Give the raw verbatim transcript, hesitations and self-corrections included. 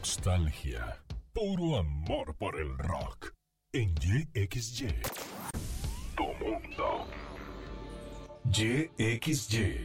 Rockstalgia. Puro amor por el rock. En Y X Y. Tu mundo. Y X Y.